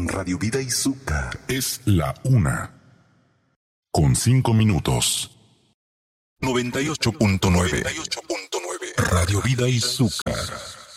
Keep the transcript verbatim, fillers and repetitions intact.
Radio Vida Izúcar. Es la una. Con cinco minutos. noventa y ocho punto nueve. Radio Vida Izúcar.